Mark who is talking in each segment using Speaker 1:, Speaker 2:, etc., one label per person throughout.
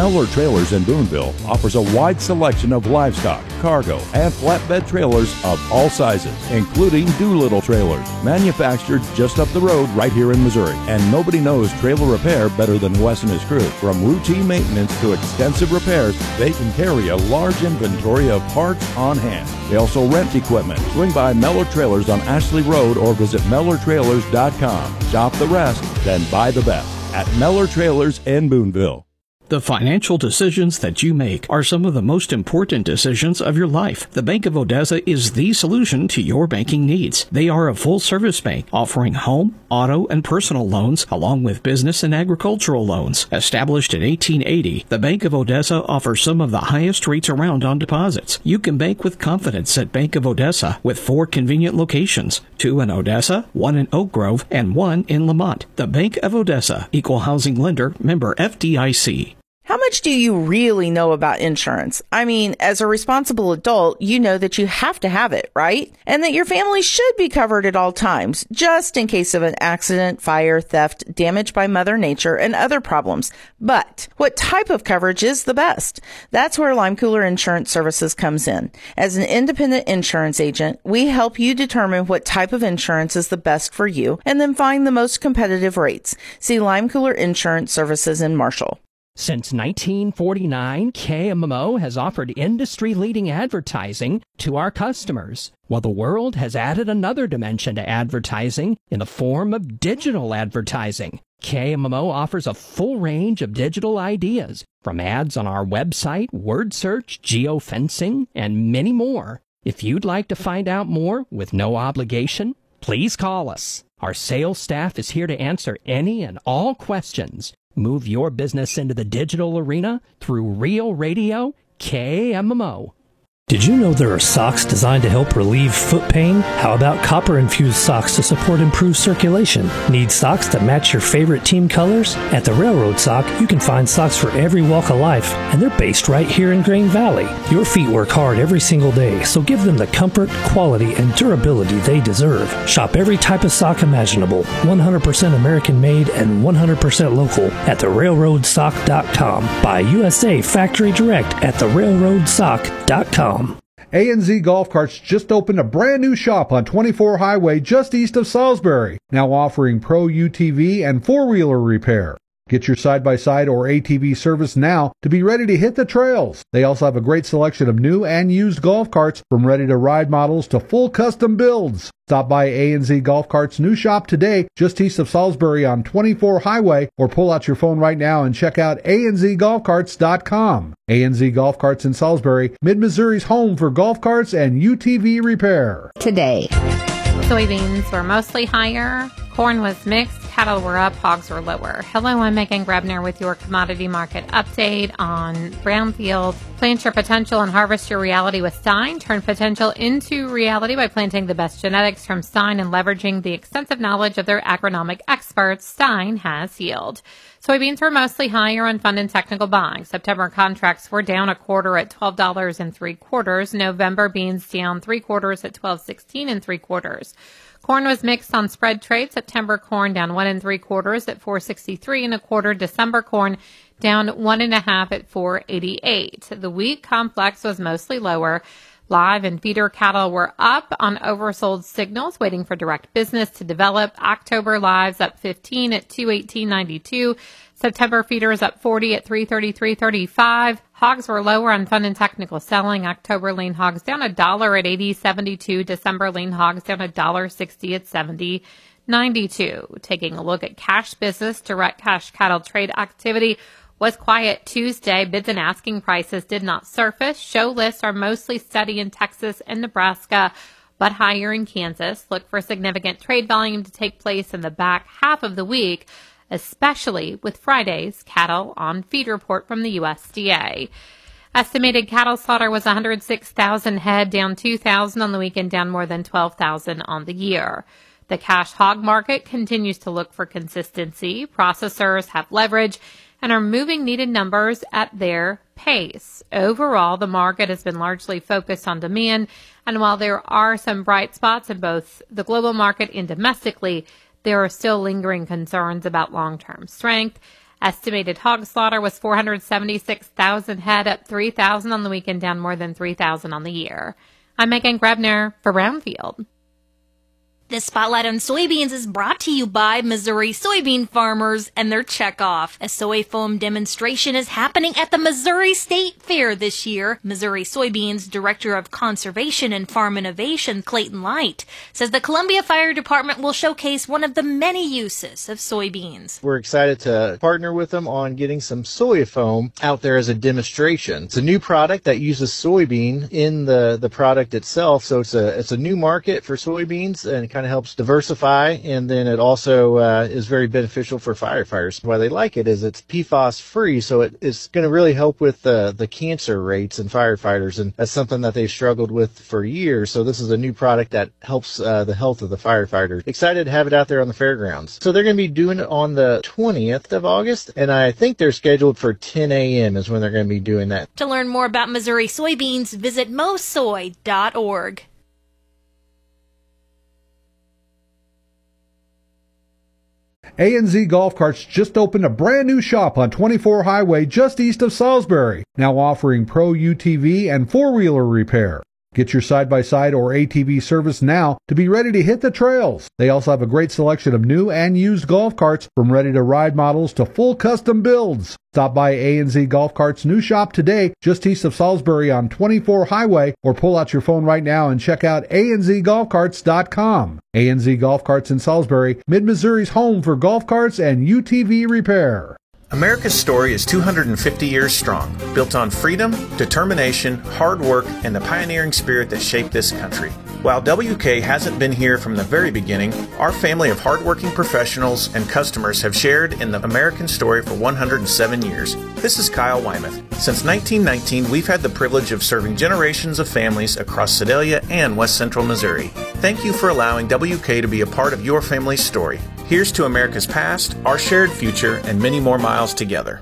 Speaker 1: Mellor Trailers in Boonville offers a wide selection of livestock, cargo, and flatbed trailers of all sizes, including Doolittle trailers, manufactured just up the road right here in Missouri. And nobody knows trailer repair better than Wes and his crew. From routine maintenance to extensive repairs, they can carry a large inventory of parts on hand. They also rent equipment. Swing by Mellor Trailers on Ashley Road or visit MellorTrailers.com. Shop the rest, then buy the best at Mellor Trailers in Boonville.
Speaker 2: The financial decisions that you make are some of the most important decisions of your life. The Bank of Odessa is the solution to your banking needs. They are a full-service bank offering home, auto, and personal loans along with business and agricultural loans. Established in 1880, the Bank of Odessa offers some of the highest rates around on deposits. You can bank with confidence at Bank of Odessa with 4 convenient locations, 2 in Odessa, 1 in Oak Grove, and 1 in Lamont. The Bank of Odessa, Equal Housing Lender, member FDIC.
Speaker 3: How much do you really know about insurance? I mean, as a responsible adult, you know that you have to have it, right? And that your family should be covered at all times, just in case of an accident, fire, theft, damage by Mother Nature, and other problems. But what type of coverage is the best? That's where Lime Cooler Insurance Services comes in. As an independent insurance agent, we help you determine what type of insurance is the best for you and then find the most competitive rates. See Lime Cooler Insurance Services in Marshall.
Speaker 4: Since 1949, KMMO has offered industry-leading advertising to our customers, while the world has added another dimension to advertising in the form of digital advertising. KMMO offers a full range of digital ideas, from ads on our website, word search, geofencing, and many more. If you'd like to find out more with no obligation, please call us. Our sales staff is here to answer any and all questions. Move your business into the digital arena through Real Radio KMMO.
Speaker 5: Did you know there are socks designed to help relieve foot pain? How about copper-infused socks to support improved circulation? Need socks that match your favorite team colors? At the Railroad Sock, you can find socks for every walk of life, and they're based right here in Grain Valley. Your feet work hard every single day, so give them the comfort, quality, and durability they deserve. Shop every type of sock imaginable, 100% American-made and 100% local at therailroadsock.com. Buy USA Factory Direct at therailroadsock.com.
Speaker 6: A&Z Golf Carts just opened a brand new shop on 24 Highway just east of Salisbury, now offering Pro UTV and four-wheeler repair. Get your side-by-side or ATV service now to be ready to hit the trails. They also have a great selection of new and used golf carts, from ready-to-ride models to full custom builds. Stop by A&Z Golf Carts' new shop today, just east of Salisbury on 24 Highway, or pull out your phone right now and check out anzgolfcarts.com. A&Z Golf Carts in Salisbury, Mid-Missouri's home for golf carts and UTV repair.
Speaker 7: Today,
Speaker 8: soybeans were mostly higher, corn was mixed, cattle were up, hogs were lower. Hello, I'm Megan Grebner with your commodity market update on Brownfield. Plant your potential and harvest your reality with Stein. Turn potential into reality by planting the best genetics from Stein and leveraging the extensive knowledge of their agronomic experts. Stein has yield. Soybeans were mostly higher on fund and technical buying. September contracts were down a quarter at $12 3/4. November beans down 3/4 at $12.16 3/4. Corn was mixed on spread trade. September corn down 1 3/4 at $4.63 1/4. December corn down 1 1/2 at $4.88. The wheat complex was mostly lower. Live and feeder cattle were up on oversold signals, waiting for direct business to develop. October lives up 15 at $218.92. September feeders up 40 at $333.35. Hogs were lower on fund and technical selling. October lean hogs down $1 at $80.72. December lean hogs down $1.60 at $70.92. Taking a look at cash business, direct cash cattle trade activity was quiet Tuesday. Bids and asking prices did not surface. Show lists are mostly steady in Texas and Nebraska, but higher in Kansas. Look for significant trade volume to take place in the back half of the week, especially with Friday's cattle on feed report from the USDA. Estimated cattle slaughter was 106,000 head, down 2,000 on the weekend, down more than 12,000 on the year. The cash hog market continues to look for consistency. Processors have leverage and are moving needed numbers at their pace. Overall, the market has been largely focused on demand, and while there are some bright spots in both the global market and domestically, there are still lingering concerns about long-term strength. Estimated hog slaughter was 476,000 head, up 3,000 on the weekend, down more than 3,000 on the year. I'm Megan Grebner for Brownfield.
Speaker 7: The Spotlight on Soybeans is brought to you by Missouri soybean farmers and their checkoff. A soy foam demonstration is happening at the Missouri State Fair this year. Missouri Soybeans Director of Conservation and Farm Innovation, Clayton Light, says the Columbia Fire Department will showcase one of the many uses of soybeans.
Speaker 9: We're excited to partner with them on getting some soy foam out there as a demonstration. It's a new product that uses soybean in the product itself, so it's a new market for soybeans, and kind of helps diversify, and then it also is very beneficial for firefighters. Why they like it is it's PFAS free, so it's going to really help with the cancer rates in firefighters, and that's something that they've struggled with for years. So this is a new product that helps the health of the firefighters. Excited to have it out there on the fairgrounds. So they're going to be doing it on the 20th of August, and I think they're scheduled for 10 a.m. is when they're going to be doing that.
Speaker 7: To learn more about Missouri soybeans, visit mosoy.org.
Speaker 6: A&Z Golf Carts just opened a brand new shop on 24 Highway just east of Salisbury, now offering Pro UTV and four-wheeler repair. Get your side-by-side or ATV service now to be ready to hit the trails. They also have a great selection of new and used golf carts, from ready-to-ride models to full custom builds. Stop by A&Z Golf Carts' new shop today just east of Salisbury on 24 Highway, or pull out your phone right now and check out anzgolfcarts.com. A&Z Golf Carts in Salisbury, Mid-Missouri's home for golf carts and UTV repair.
Speaker 10: America's story is 250 years strong, built on freedom, determination, hard work, and the pioneering spirit that shaped this country. While WK hasn't been here from the very beginning, our family of hardworking professionals and customers have shared in the American story for 107 years. This is Kyle Wymuth. Since 1919, we've had the privilege of serving generations of families across Sedalia and West Central Missouri. Thank you for allowing WK to be a part of your family's story. Here's to America's past, our shared future, and many more miles together.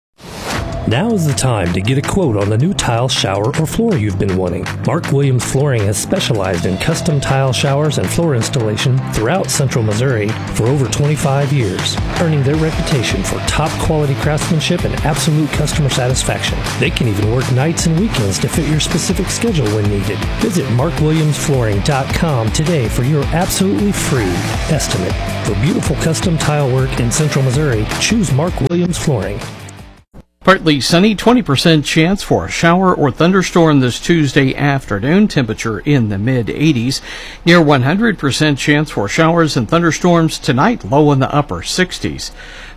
Speaker 5: Now is the time to get a quote on the new tile, shower, or floor you've been wanting. Mark Williams Flooring has specialized in custom tile showers and floor installation throughout Central Missouri for over 25 years, earning their reputation for top quality craftsmanship and absolute customer satisfaction. They can even work nights and weekends to fit your specific schedule when needed. Visit markwilliamsflooring.com today for your absolutely free estimate. For beautiful custom tile work in Central Missouri, choose Mark Williams Flooring.
Speaker 2: Partly sunny, 20% chance for a shower or thunderstorm this Tuesday afternoon. Temperature in the mid-80s. Near 100% chance for showers and thunderstorms tonight, low in the upper 60s.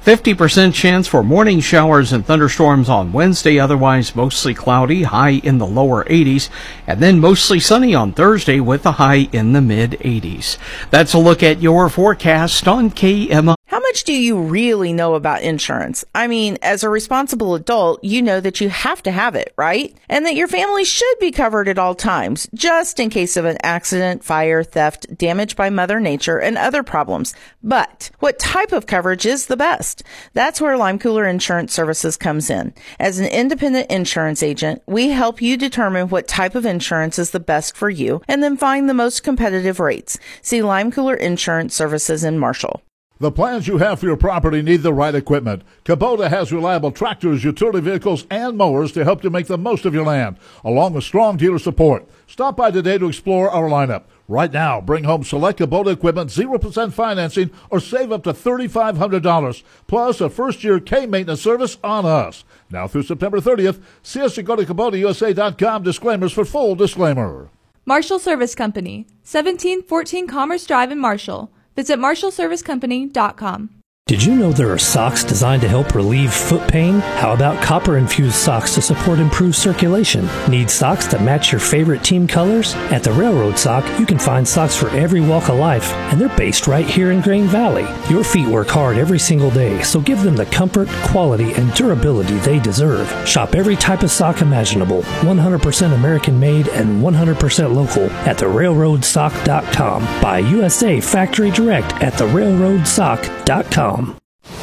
Speaker 2: 50% chance for morning showers and thunderstorms on Wednesday, otherwise mostly cloudy, high in the lower 80s, and then mostly sunny on Thursday with a high in the mid-80s. That's a look at your forecast on KMO.
Speaker 3: How much do you really know about insurance? I mean, as a responsible adult, you know that you have to have it, right? And that your family should be covered at all times, just in case of an accident, fire, theft, damage by Mother Nature, and other problems. But what type of coverage is the best? That's where Lime Cooler Insurance Services comes in. As an independent insurance agent, we help you determine what type of insurance is the best for you and then find the most competitive rates. See Lime Cooler Insurance Services in Marshall.
Speaker 11: The plans you have for your property need the right equipment. Kubota has reliable tractors, utility vehicles, and mowers to help you make the most of your land, along with strong dealer support. Stop by today to explore our lineup. Right now, bring home select Kubota equipment, 0% financing, or save up to $3,500, plus a first-year K-maintenance service on us. Now through September 30th, see us at go to KubotaUSA.com. Disclaimers for full disclaimer.
Speaker 12: Marshall Service Company, 1714 Commerce Drive in Marshall. Visit MarshallServiceCompany.com.
Speaker 5: Did you know there are socks designed to help relieve foot pain? How about copper-infused socks to support improved circulation? Need socks that match your favorite team colors? At the Railroad Sock, you can find socks for every walk of life, and they're based right here in Grain Valley. Your feet work hard every single day, so give them the comfort, quality, and durability they deserve. Shop every type of sock imaginable, 100% American-made and 100% local at therailroadsock.com. Buy USA Factory Direct at therailroadsock.com.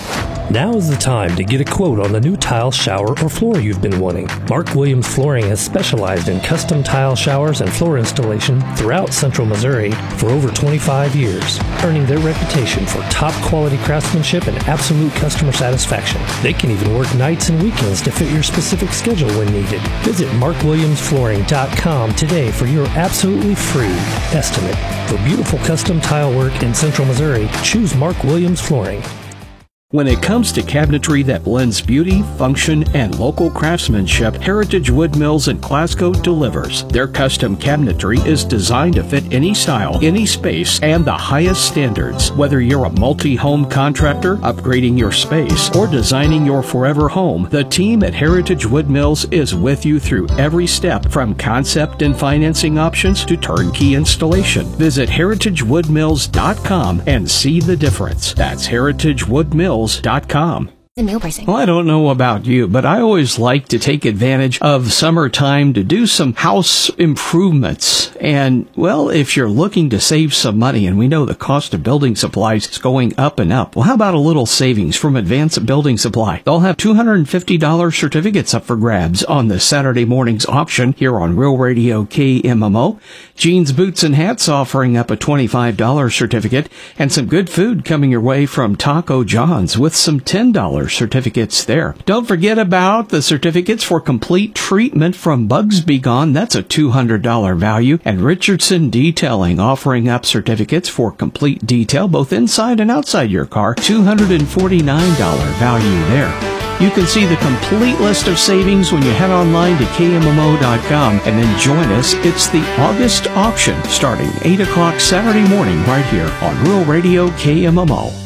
Speaker 5: Now is the time to get a quote on the new tile, shower, or floor you've been wanting. Mark Williams Flooring has specialized in custom tile showers and floor installation throughout Central Missouri for over 25 years, earning their reputation for top quality craftsmanship and absolute customer satisfaction. They can even work nights and weekends to fit your specific schedule when needed. Visit markwilliamsflooring.com today for your absolutely free estimate. For beautiful custom tile work in Central Missouri, choose Mark Williams Flooring.
Speaker 2: When it comes to cabinetry that blends beauty, function, and local craftsmanship, Heritage Wood Mills in Glasgow delivers. Their custom cabinetry is designed to fit any style, any space, and the highest standards. Whether you're a multi-home contractor, upgrading your space, or designing your forever home, the team at Heritage Wood Mills is with you through every step, from concept and financing options to turnkey installation. Visit heritagewoodmills.com and see the difference. That's heritagewoodmills.com. Well, I don't know about you, but I always like to take advantage of summertime to do some house improvements. And, well, if you're looking to save some money, and we know the cost of building supplies is going up and up, well, how about a little savings from Advanced Building Supply? They'll have $250 certificates up for grabs on the Saturday morning's auction here on Real Radio KMMO. Jeans, Boots, and Hats offering up a $25 certificate, and some good food coming your way from Taco John's with some $10 certificates there. Don't forget about the certificates for complete treatment from Bugs Be Gone. That's a $200 value. And Richardson Detailing offering up certificates for complete detail both inside and outside your car. $249 value there. You can see the complete list of savings when you head online to KMMO.com and then join us. It's the August auction starting 8 o'clock Saturday morning right here on Rural Radio KMMO.